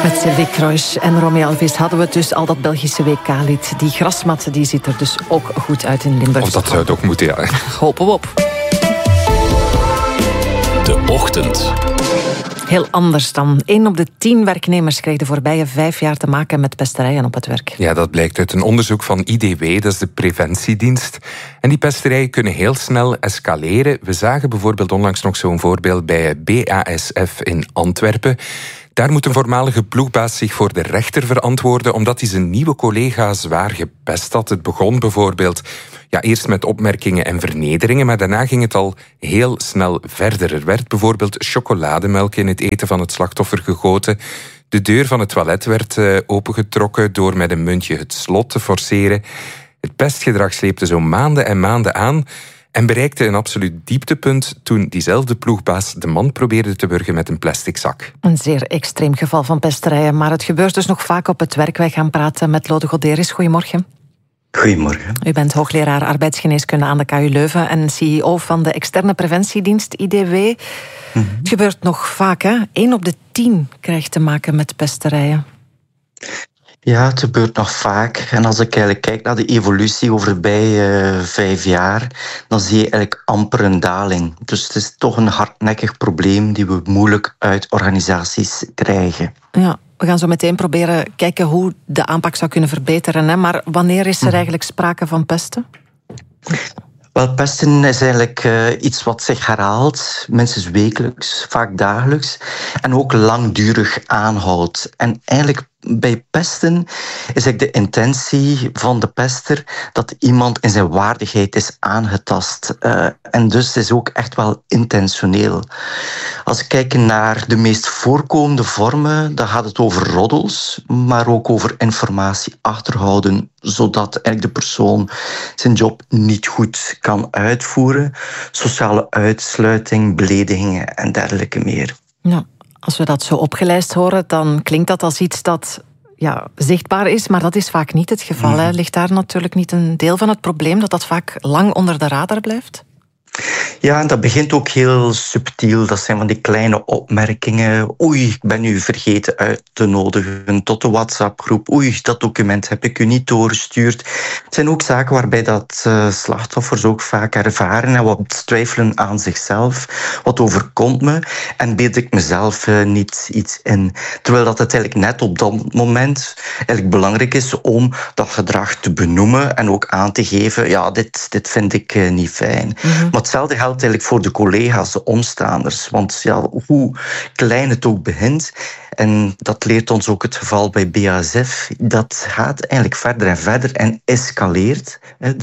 Met Sylvie Kroijs en Romy Elvis hadden we het dus al dat Belgische WK-lied. Die grasmat die ziet er dus ook goed uit in Limburg. Of dat zou het ook moeten, ja. Hopen we op. De Ochtend. Heel anders dan. 1 op de 10 werknemers kreeg de voorbije 5 jaar te maken met pesterijen op het werk. Ja, dat blijkt uit een onderzoek van IDW, dat is de preventiedienst. En die pesterijen kunnen heel snel escaleren. We zagen bijvoorbeeld onlangs nog zo'n voorbeeld bij BASF in Antwerpen. Daar moet een voormalige ploegbaas zich voor de rechter verantwoorden omdat hij zijn nieuwe collega zwaar gepest had. Het begon bijvoorbeeld eerst met opmerkingen en vernederingen, maar daarna ging het al heel snel verder. Er werd bijvoorbeeld chocolademelk in het eten van het slachtoffer gegoten. De deur van het toilet werd opengetrokken door met een muntje het slot te forceren. Het pestgedrag sleepte zo maanden en maanden aan en bereikte een absoluut dieptepunt toen diezelfde ploegbaas de man probeerde te wurgen met een plastic zak. Een zeer extreem geval van pesterijen, maar het gebeurt dus nog vaak op het werk. Wij gaan praten met Lode Goderis. Goedemorgen. Goedemorgen. U bent hoogleraar arbeidsgeneeskunde aan de KU Leuven en CEO van de externe preventiedienst IDW. Het gebeurt nog vaak, hè? 1 op de 10 krijgt te maken met pesterijen. Ja, het gebeurt nog vaak. En als ik eigenlijk kijk naar de evolutie over de voorbije 5 jaar, dan zie je eigenlijk amper een daling. Dus het is toch een hardnekkig probleem die we moeilijk uit organisaties krijgen. Ja, we gaan zo meteen proberen kijken hoe de aanpak zou kunnen verbeteren. Hè? Maar wanneer is er eigenlijk sprake van pesten? Wel, pesten is eigenlijk iets wat zich herhaalt, minstens wekelijks, vaak dagelijks, en ook langdurig aanhoudt. En eigenlijk bij pesten is eigenlijk de intentie van de pester dat iemand in zijn waardigheid is aangetast. En dus het is ook echt wel intentioneel. Als we kijken naar de meest voorkomende vormen, dan gaat het over roddels, maar ook over informatie achterhouden, zodat eigenlijk de persoon zijn job niet goed kan uitvoeren. Sociale uitsluiting, beledigingen en dergelijke meer. Ja. Als we dat zo opgelijst horen, dan klinkt dat als iets dat zichtbaar is, maar dat is vaak niet het geval. Hè? Ligt daar natuurlijk niet een deel van het probleem dat vaak lang onder de radar blijft? Ja, en dat begint ook heel subtiel. Dat zijn van die kleine opmerkingen. Oei, ik ben u vergeten uit te nodigen tot de WhatsApp-groep. Oei, dat document heb ik u niet doorgestuurd. Het zijn ook zaken waarbij dat slachtoffers ook vaak ervaren en wat twijfelen aan zichzelf. Wat overkomt me en beeld ik mezelf niet iets in. Terwijl dat het eigenlijk net op dat moment eigenlijk belangrijk is om dat gedrag te benoemen en ook aan te geven, ja, dit vind ik niet fijn. Maar hetzelfde geldt eigenlijk voor de collega's, de omstaanders. Want ja, hoe klein het ook begint, en dat leert ons ook het geval bij BASF, dat gaat eigenlijk verder en verder en escaleert.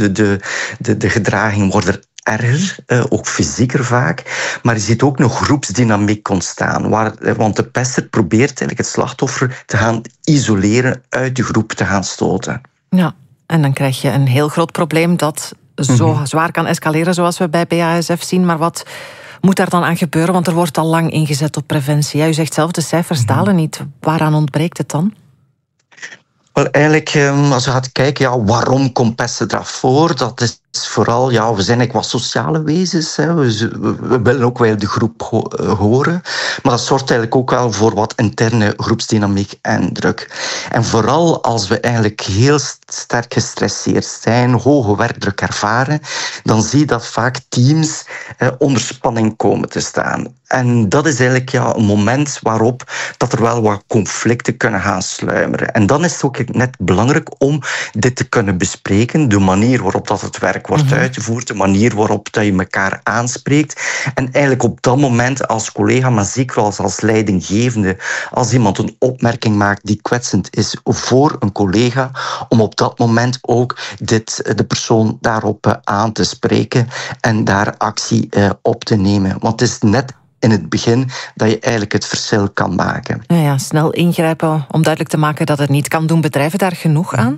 De gedragingen worden erger, ook fysieker vaak. Maar je ziet ook nog groepsdynamiek ontstaan. Want de pester probeert eigenlijk het slachtoffer te gaan isoleren, uit de groep te gaan stoten. Ja, en dan krijg je een heel groot probleem dat zo zwaar kan escaleren zoals we bij BASF zien. Maar wat moet daar dan aan gebeuren? Want er wordt al lang ingezet op preventie. Ja, u zegt zelf, de cijfers dalen niet. Waaraan ontbreekt het dan? Wel, eigenlijk, als je gaat kijken, waarom komt pestgedrag voor? Dat is vooral, we zijn eigenlijk wat sociale wezens. Hè. We willen ook wel de groep horen. Maar dat zorgt eigenlijk ook wel voor wat interne groepsdynamiek en druk. En vooral als we eigenlijk heel sterk gestresseerd zijn, hoge werkdruk ervaren, dan zie je dat vaak teams onder spanning komen te staan. En dat is eigenlijk een moment waarop dat er wel wat conflicten kunnen gaan sluimeren. En dan is het ook net belangrijk om dit te kunnen bespreken, de manier waarop dat het werk wordt uitgevoerd, de manier waarop dat je elkaar aanspreekt. En eigenlijk op dat moment als collega, maar zeker als leidinggevende, als iemand een opmerking maakt die kwetsend is voor een collega, om op dat moment ook de persoon daarop aan te spreken en daar actie op te nemen. Want het is net in het begin dat je eigenlijk het verschil kan maken. Ja, snel ingrijpen om duidelijk te maken dat het niet kan. Doen bedrijven daar genoeg aan?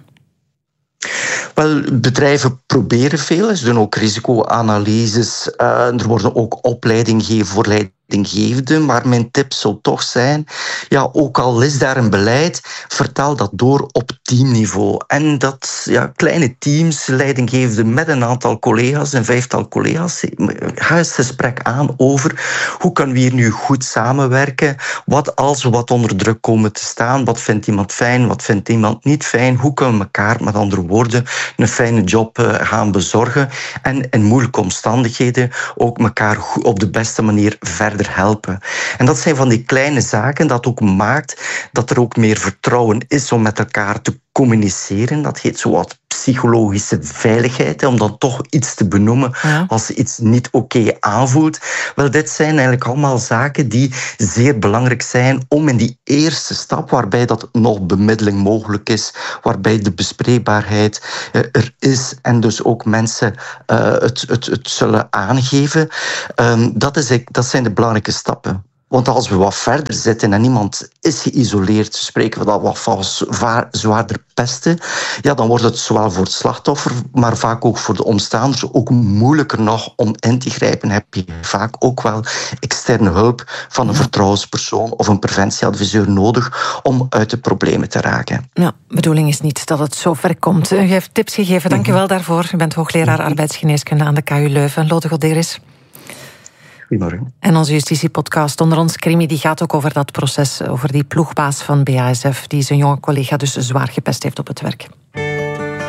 Wel, bedrijven proberen veel. Ze doen ook risicoanalyses. Er worden ook opleidingen gegeven voor leidinggevenden. Maar mijn tip zou toch zijn, ook al is daar een beleid, vertaal dat door op teamniveau. En dat kleine teams, leidinggevende met een aantal collega's, een 5-tal collega's, ga eens het gesprek aan over hoe kunnen we hier nu goed samenwerken? Wat als we wat onder druk komen te staan? Wat vindt iemand fijn? Wat vindt iemand niet fijn? Hoe kunnen we elkaar, met andere woorden, een fijne job gaan bezorgen? En in moeilijke omstandigheden ook elkaar op de beste manier verder helpen. En dat zijn van die kleine zaken dat ook maakt dat er ook meer vertrouwen is om met elkaar te communiceren. Dat heet zo wat psychologische veiligheid, om dan toch iets te benoemen als iets niet oké aanvoelt. Wel, dit zijn eigenlijk allemaal zaken die zeer belangrijk zijn om in die eerste stap, waarbij dat nog bemiddeling mogelijk is, waarbij de bespreekbaarheid er is en dus ook mensen het zullen aangeven. Dat zijn de belangrijke stappen. Want als we wat verder zitten en iemand is geïsoleerd, spreken we dat wat van zwaarder pesten, dan wordt het zowel voor het slachtoffer, maar vaak ook voor de omstaanders ook moeilijker nog om in te grijpen. Heb je vaak ook wel externe hulp van een vertrouwenspersoon of een preventieadviseur nodig om uit de problemen te raken. Ja, de bedoeling is niet dat het zo ver komt. U heeft tips gegeven, dank u wel daarvoor. U bent hoogleraar arbeidsgeneeskunde aan de KU Leuven. Lode Goderis. Goedemorgen. En onze justitiepodcast Onder ons Crimi die gaat ook over dat proces, over die ploegbaas van BASF die zijn jonge collega dus zwaar gepest heeft op het werk.